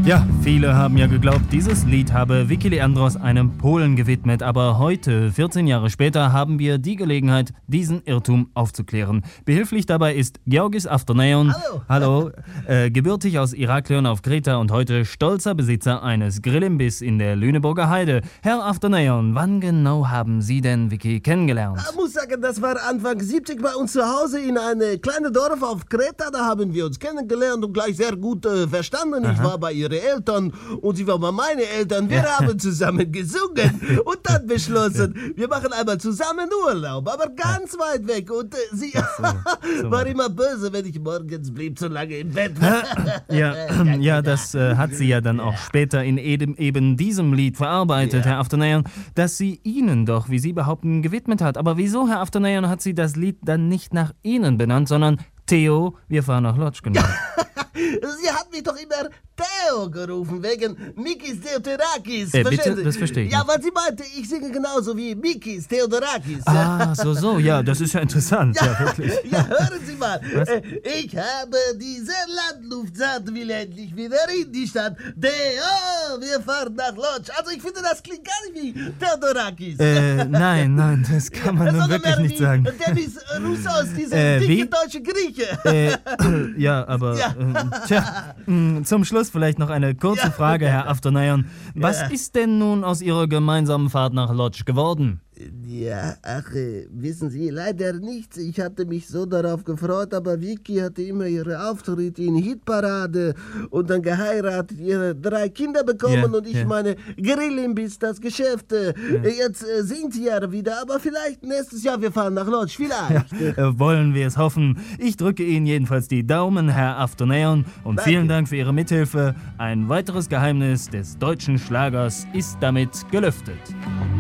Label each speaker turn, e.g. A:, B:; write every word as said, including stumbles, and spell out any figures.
A: Ja, viele haben ja geglaubt, dieses Lied habe Vicky Leandros einem Polen gewidmet, aber heute, vierzehn Jahre später, haben wir die Gelegenheit, diesen Irrtum aufzuklären. Behilflich dabei ist Georgis Avdoneon.
B: Hallo.
A: Hallo, äh, gebürtig aus Iraklion auf Kreta und heute stolzer Besitzer eines Grillimbiss in der Lüneburger Heide. Herr Avdoneon, wann genau haben Sie denn Vicky kennengelernt?
B: Ich muss sagen, das war Anfang siebzig bei uns zu Hause in einem kleinen Dorf auf Kreta. Da haben wir uns kennengelernt und gleich sehr gut äh, verstanden.
A: Aha.
B: Ich war bei ihren Eltern und sie war bei meinen Eltern. Wir
A: Ja.
B: haben zusammen gesungen und dann beschlossen, wir machen einmal zusammen Urlaub, aber ganz weit weg. Und äh, sie
A: so, so
B: war
A: weit.
B: immer böse, wenn ich morgens blieb zu lange im Bett.
A: Ja, ja, das äh, hat sie ja dann auch später in eben, eben diesem Lied verarbeitet,
B: Ja.
A: Herr Avdoneon, dass sie Ihnen doch, wie Sie behaupten, gewidmet hat. Aber wieso, Herr Avdoneon, hat sie das Lied dann nicht nach Ihnen benannt, sondern Theo, wir fahren nach Lodz genannt?
B: Sie hat mich doch immer Theo gerufen, wegen Mikis Theodorakis.
A: Äh, bitte?
B: Verstehen Sie?
A: Das verstehe ich
B: Ja,
A: nicht.
B: weil sie meinte, ich singe genauso wie Mikis Theodorakis.
A: Ah, so, so, ja, das ist ja interessant, ja, wirklich.
B: Ja, hören Sie mal.
A: Was?
B: Äh, Ich habe diese Landluft satt, will endlich wieder in die Stadt. Theo, wir fahren nach Lodz. Also ich finde, das klingt gar nicht wie Theodorakis.
A: Äh, nein, nein, das kann man nun
B: Sondern
A: wirklich
B: mehr
A: nicht
B: wie
A: sagen.
B: Dennis Roussos, dieser
A: Äh,
B: dicke
A: wie?
B: deutsche Grieche.
A: Äh, ja, aber
B: Ja.
A: äh, tja, mh, zum Schluss vielleicht noch eine kurze
B: Ja.
A: Frage, Herr Avdoneon. Was
B: Ja.
A: ist denn nun aus Ihrer gemeinsamen Fahrt nach Lodz geworden?
B: Ja, ach, äh, wissen Sie, leider nichts. Ich hatte mich so darauf gefreut, aber Vicky hatte immer ihre Auftritte in Hitparade und dann geheiratet, ihre drei Kinder bekommen
A: Ja,
B: und ich
A: ja.
B: meine Grillimbiss, das Geschäft. Äh, Jetzt äh, singt sie ja wieder, aber vielleicht nächstes Jahr wir fahren nach Lodz, vielleicht.
A: Äh, wollen wir es hoffen. Ich drücke Ihnen jedenfalls die Daumen, Herr Avdoneon, und
B: Danke.
A: vielen Dank für Ihre Mithilfe. Ein weiteres Geheimnis des deutschen Schlagers ist damit gelüftet.